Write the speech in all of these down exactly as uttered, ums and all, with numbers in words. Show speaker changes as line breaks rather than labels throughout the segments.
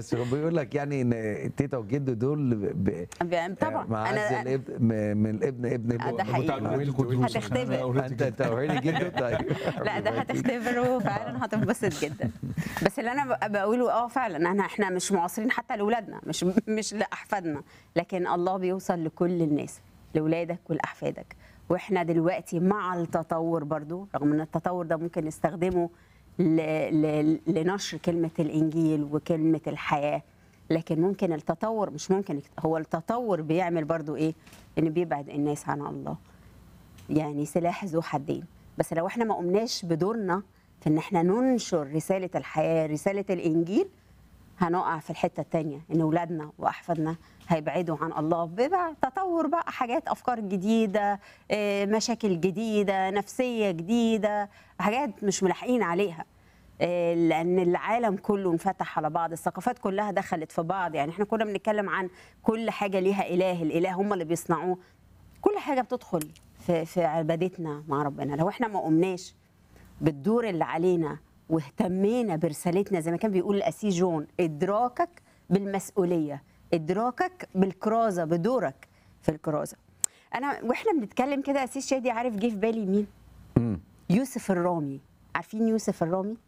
بس هو بيقول لك يعني ان تيتا وجد دول ب...
ب- طبعا
معز
انا
الابن م- من الابن ابن
آه، ده
ابن
حقيقي. هتختبر.
انت توريني جدا طيب
لا ده هتختبره فعلا، هتنبسط جدا. بس اللي انا ب- بقوله اه فعلا انا احنا مش معاصرين حتى لاولادنا، مش مش لاحفادنا، لكن الله بيوصل لكل الناس، لاولادك ولاحفادك. واحنا دلوقتي مع التطور برضو، رغم ان التطور ده ممكن نستخدمه ل... ل... لنشر كلمة الانجيل وكلمة الحياة، لكن ممكن التطور مش ممكن هو التطور بيعمل برضو ايه؟ ان بيبعد الناس عن الله. يعني سلاح ذو حدين. بس لو احنا ما قمناش بدورنا في ان احنا ننشر رسالة الحياة، رسالة الانجيل، هنقع في الحتة التانية، ان اولادنا واحفادنا هيبعدوا عن الله بقى تطور بقى حاجات، افكار جديدة، آه، مشاكل جديدة، نفسية جديدة، حاجات مش ملاحقين عليها. آه، لان العالم كله انفتح على بعض، الثقافات كلها دخلت في بعض. يعني احنا كنا بنتكلم عن كل حاجة ليها اله، الاله هم اللي بيصنعوه، كل حاجة بتدخل في في عبادتنا مع ربنا. لو احنا ما قمناش بالدور اللي علينا واهتمينا برسالتنا، زي ما كان بيقول القسيس جون، ادراكك بالمسؤوليه، ادراكك بالكرازه، بدورك في الكرازه. انا واحنا بنتكلم كده قسيس شادي، عارف جه في بالي مين؟
مم.
يوسف الرامي. عارفين يوسف الرامي؟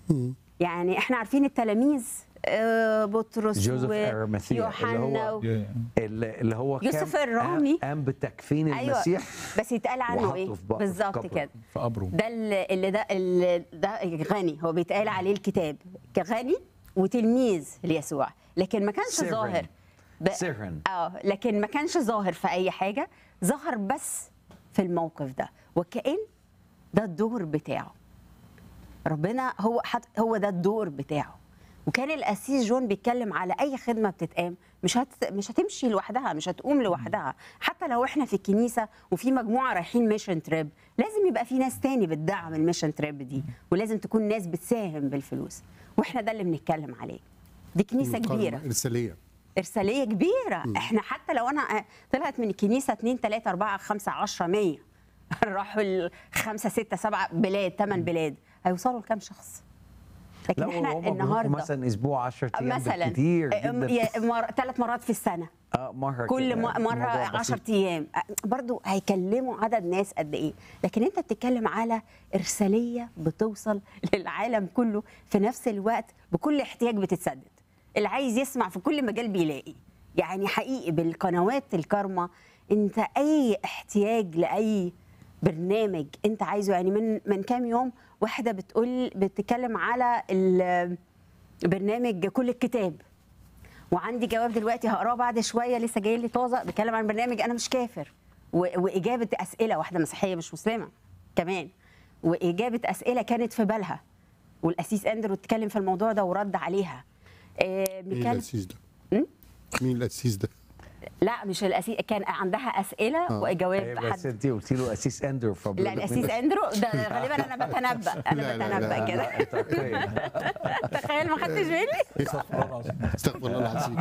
يعني احنا عارفين التلاميذ، آه، بطرس
جوزيف أرمثيا اللي
ويوحنا
هو
و...
اللي اللي هو كان
يوسف الرامي.
قام- قام بتكفين
ايوه
المسيح
بس يتقال عنه
وحطه
ايه
في بق- في
بالظبط
قبره.
كده؟
في قبره.
ده اللي اللي ده اللي ده غني، هو بيتقال عليه الكتاب كغني وتلميذ ليسوع، لكن ما كانش
سرًا.
ظاهر ب...
سرًا.
اه لكن ما كانش ظاهر في اي حاجه، ظهر بس في الموقف ده، وكأن ده الدور بتاعه. ربنا هو حط هو ده الدور بتاعه. وكان القسيس جون بيتكلم على اي خدمه بتتقام مش هت... مش هتمشي لوحدها، مش هتقوم لوحدها. حتى لو احنا في الكنيسه وفي مجموعه رايحين ميشن تريب، لازم يبقى في ناس تاني بتدعم الميشن تريب دي، ولازم تكون ناس بتساهم بالفلوس. واحنا ده اللي بنتكلم عليه. دي كنيسه كبيره،
إرسالية.
ارساليه كبيره. احنا حتى لو انا طلعت من الكنيسه اتنين تلاته اربعه خمسه عشره ميه راحوا خمسه سته سبعه بلاد ثمان بلاد، هيوصلوا لكام شخص؟ لكن
لا
احنا
وهم بيروحوا
النهارده
مثلا اسبوع عشرة ايام
مثلا
كتير جدا.
مر... ثلاث مرات في السنه،
اه مره
كل
كده.
م- مره
موضوع بسيط.
عشرة ايام، برضو هيكلموا عدد ناس قد ايه. لكن انت بتتكلم على ارساليه بتوصل للعالم كله في نفس الوقت، بكل احتياج بتتسدد. اللي عايز يسمع في كل مجال بيلاقي. يعني حقيقي بالقنوات الكارما انت اي احتياج لاي برنامج انت عايزه. يعني من من كام يوم واحده بتقول بتتكلم على ال- برنامج كل الكتاب، وعندي جواب دلوقتي هقراه بعد شويه لسه جاي لي طازه، بيتكلم عن برنامج انا مش كافر، و- واجابه اسئله واحده مسيحيه مش مسلمه كمان، واجابه اسئله كانت في بالها، والقسيس اندرو اتكلم في الموضوع ده ورد عليها. آه،
مين
بيتكلم
القسيس ده؟
م?
مين القسيس ده؟
لا مش القسيس، كان عندها اسئله
آه.
واجابات.
أيوة، بس انت قلت له اسيس اندرو فبيقول
لا
لك
القسيس
مين ده؟
اندرو ده غالبا انا بتنبأ، انا
لا، لا،
بتنبأ
لا،
كده.
لا، تقريباً.
تخيل ما خدتش بالي.
استغفر الله العظيم.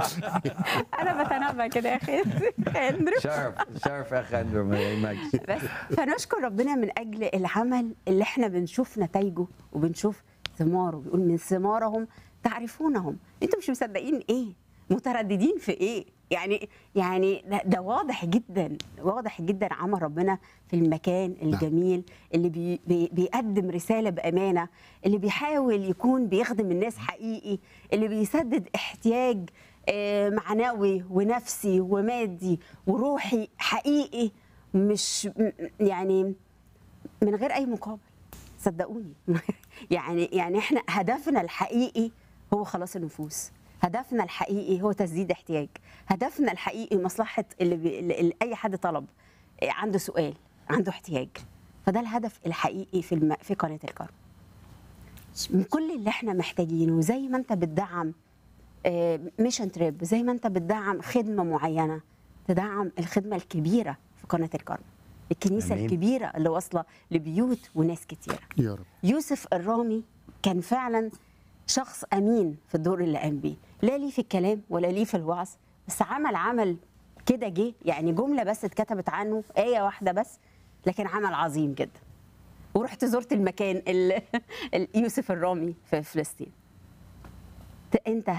انا بتنبأ كده يا اخي اندرو.
شرف شرف يا اخ اندرو ما يهمكش.
بس فنشكر ربنا من اجل العمل اللي احنا بنشوف نتائجه وبنشوف ثماره. بيقول من ثمارهم تعرفونهم. انتوا مش مصدقين ايه؟ مترددين في ايه؟ يعني يعني ده, ده واضح جدا، واضح جدا عمل ربنا في المكان الجميل اللي بي بي بيقدم رساله بامانه، اللي بيحاول يكون بيخدم الناس حقيقي، اللي بيسدد احتياج آه، معنوي ونفسي ومادي وروحي حقيقي، مش م- يعني من غير اي مقابل. صدقوني. يعني يعني احنا هدفنا الحقيقي هو خلاص النفوس، هدفنا الحقيقي هو تسديد احتياج، هدفنا الحقيقي مصلحه اللي, بي... اللي اي حد طلب عنده سؤال، عنده احتياج. فده الهدف الحقيقي في الم... في قناه الكرم. من كل اللي احنا محتاجينه، زي ما انت بتدعم ميشن تريب، زي ما انت بتدعم خدمه معينه، تدعم الخدمه الكبيره في قناه الكرم، الكنيسه
أمين.
الكبيره اللي واصله لبيوت وناس كتيره.
يا رب.
يوسف الرامي كان فعلا شخص امين في الدور اللي قام بيه، لا ليه في الكلام ولا ليه في الوعظ، بس عمل عمل كده جه، يعني جمله بس اتكتبت عنه، ايه واحده بس، لكن عمل عظيم جدا. ورحت زرت المكان ال- ال- يوسف الرامي في فلسطين. انت